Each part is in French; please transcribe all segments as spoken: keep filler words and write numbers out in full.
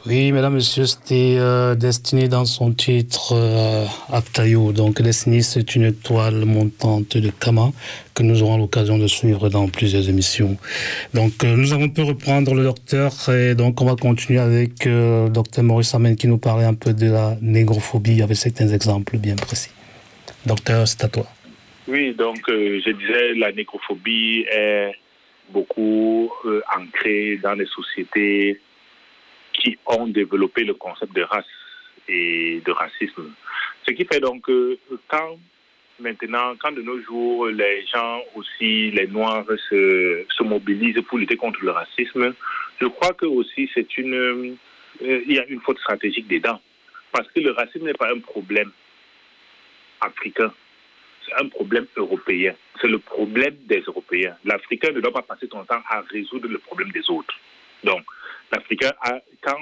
Oui, mesdames, messieurs, c'était euh, Destiné dans son titre euh, Aptayo. Donc, Destiné, c'est une étoile montante de Kama que nous aurons l'occasion de suivre dans plusieurs émissions. Donc, euh, nous avons pu reprendre le docteur et donc on va continuer avec euh, le docteur Maurice Amen qui nous parlait un peu de la négrophobie avec certains exemples bien précis. Docteur, c'est à toi. Oui, donc euh, je disais la négrophobie est beaucoup euh, ancrée dans les sociétés qui ont développé le concept de race et de racisme. Ce qui fait donc que quand maintenant, quand de nos jours, les gens aussi, les Noirs se, se mobilisent pour lutter contre le racisme, je crois que aussi c'est une, euh, il y a une faute stratégique dedans. Parce que le racisme n'est pas un problème africain, c'est un problème européen. C'est le problème des Européens. L'Africain ne doit pas passer son temps à résoudre le problème des autres. Donc, l'Africain, a, quand,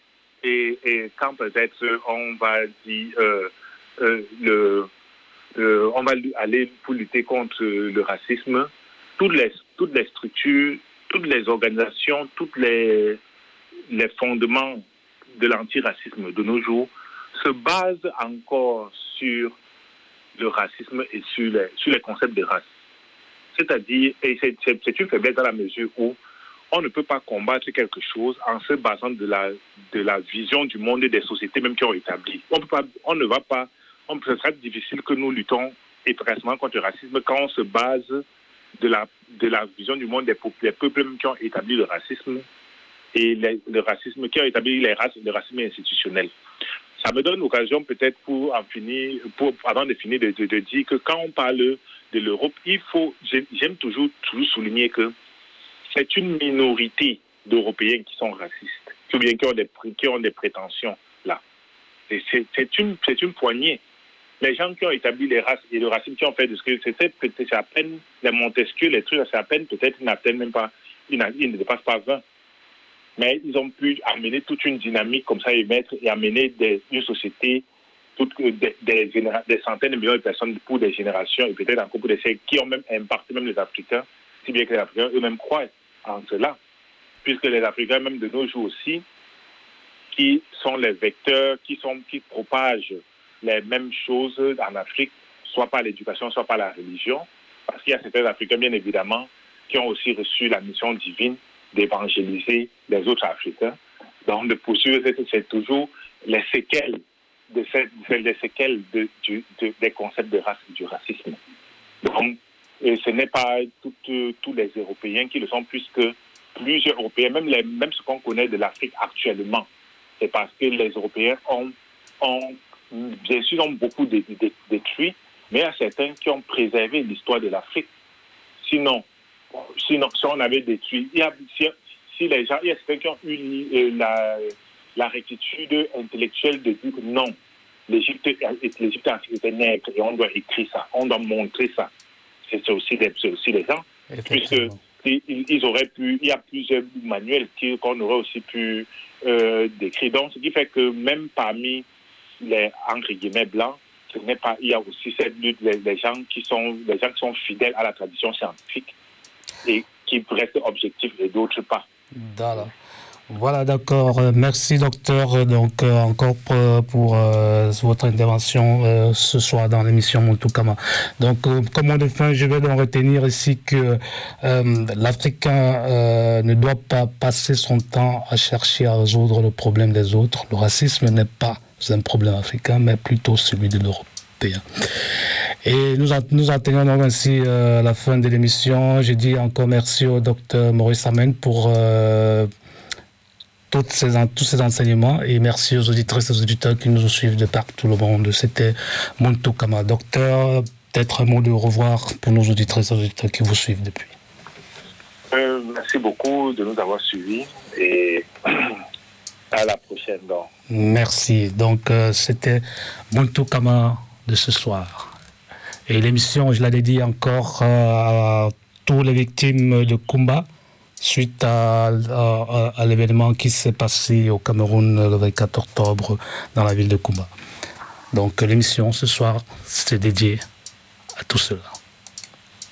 et, et quand peut-être on va dire, euh, euh, le, euh, on va aller pour lutter contre le racisme, toutes les, toutes les structures, toutes les organisations, tous les, les fondements de l'antiracisme de nos jours se basent encore sur le racisme et sur les, sur les concepts de race. C'est-à-dire, et c'est, c'est, c'est une faiblesse dans la mesure où on ne peut pas combattre quelque chose en se basant de la, de la vision du monde et des sociétés même qui ont établi. On, peut pas, on ne va pas, on, ce sera difficile que nous luttons efficacement contre le racisme quand on se base de la, de la vision du monde des peuples, des peuples même qui ont établi le racisme et les, le racisme, qui ont établi les races, le racisme institutionnel. Ça me donne l'occasion peut-être pour en finir, pour, avant de finir, de, de, de dire que quand on parle de l'Europe, il faut, j'aime toujours, toujours souligner que c'est une minorité d'Européens qui sont racistes, ou bien qui ont des, qui ont des prétentions là. Et c'est, c'est, une, c'est une poignée. Les gens qui ont établi les races et le racisme qui ont fait de ce que c'est, c'est à peine les Montesquieu, les trucs, c'est à peine peut-être, ils n'atteignent même pas, ils ne dépassent pas vingt. Mais ils ont pu amener toute une dynamique comme ça et mettre et amener des, une société, toute, des, des, généra- des centaines de millions de personnes pour des générations et peut-être encore pour des siècles qui ont même impacté même les Africains, si bien que les Africains eux-mêmes croient en cela, puisque les Africains même de nos jours aussi, qui sont les vecteurs, qui, sont, qui propagent les mêmes choses en Afrique, soit par l'éducation, soit par la religion, parce qu'il y a certains Africains bien évidemment qui ont aussi reçu la mission divine d'évangéliser les autres Africains. Donc, de poursuivre, c'est, c'est toujours les séquelles, de cette, les séquelles de, du, de, des concepts de race et du racisme. Donc, et ce n'est pas tout, euh, tous les Européens qui le sont, puisque plusieurs Européens, même, les, même ce qu'on connaît de l'Afrique actuellement, c'est parce que les Européens ont, ont bien sûr, ont beaucoup détruit, mais il y a certains qui ont préservé l'histoire de l'Afrique. Sinon, Sinon, si on avait détruit, il y a, si, si les gens, il y a certains qui ont eu euh, la, la rectitude intellectuelle de dire que non, l'Égypte, l'Égypte était nègre et on doit écrire ça, on doit montrer ça. C'est, c'est, aussi, des, c'est aussi les gens, puisque ils, ils auraient pu, il y a plusieurs manuels qui, qu'on aurait aussi pu euh, décrire. Donc, ce qui fait que même parmi les entre guillemets blancs, ce n'est pas, il y a aussi cette lutte des, des gens qui sont, des gens qui sont fidèles à la tradition scientifique et qui restent objectifs et d'autres pas. Voilà, voilà d'accord. Merci docteur donc euh, encore pour, pour euh, votre intervention euh, ce soir dans l'émission Montukama. Donc euh, comme mot de fin, je vais donc retenir ici que euh, l'Africain euh, ne doit pas passer son temps à chercher à résoudre le problème des autres. Le racisme n'est pas un problème africain, mais plutôt celui de l'Europe. Et nous, nous atteignons donc ainsi euh, la fin de l'émission. Je dis encore merci au docteur Maurice Amen pour euh, toutes ces, tous ces enseignements et merci aux auditrices et aux auditeurs qui nous suivent de partout le monde. C'était Montukama. Docteur, peut-être un mot de au revoir pour nos auditrices et auditeurs qui vous suivent depuis. Euh, merci beaucoup de nous avoir suivis et à la prochaine. Donc. Merci. Donc euh, c'était Montukama de ce soir. Et l'émission, je l'ai dit encore, euh, à tous les victimes de Kumba, suite à, à, à l'événement qui s'est passé au Cameroun le vingt-quatre octobre dans la ville de Kumba. Donc l'émission ce soir, c'est dédié à tout cela.